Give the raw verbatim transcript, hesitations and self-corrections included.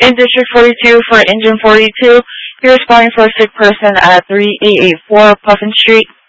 In District forty-two for Engine forty-two, you're responding for a sick person at three eight eight four Puffin Street.